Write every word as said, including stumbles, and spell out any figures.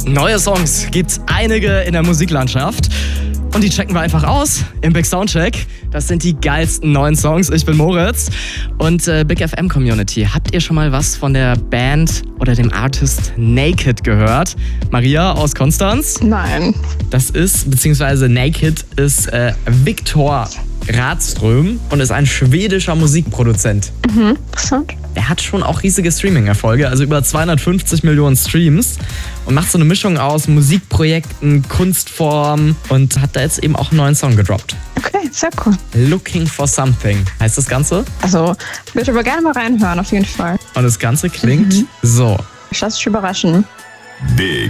Neue Songs gibt's einige in der Musiklandschaft. Und die checken wir einfach aus im Big Soundcheck. Das sind die geilsten neuen Songs. Ich bin Moritz. Und äh, Big F M Community, habt ihr schon mal was von der Band oder dem Artist Naked gehört? Maria aus Konstanz? Nein. Das ist, beziehungsweise Naked ist äh, Viktor Radström und ist ein schwedischer Musikproduzent. Mhm, interessant. Er hat schon auch riesige Streaming-Erfolge, also über zweihundertfünfzig Millionen Streams und macht so eine Mischung aus Musikprojekten, Kunstform und hat da jetzt eben auch einen neuen Song gedroppt. Okay, sehr cool. Looking for Something heißt das Ganze. Also, würde ich aber gerne mal reinhören, auf jeden Fall. Und das Ganze klingt mhm. so. Ich lasse dich überraschen. Big